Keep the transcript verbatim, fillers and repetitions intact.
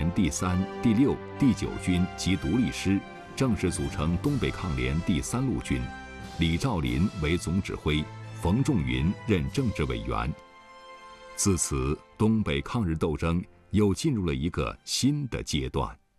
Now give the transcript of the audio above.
第三、第六、第九军及独立师，正式组成东北抗联第三路军，李兆麟为总指挥，冯仲云任政治委员。自此，东北抗日斗争又进入了一个新的阶段。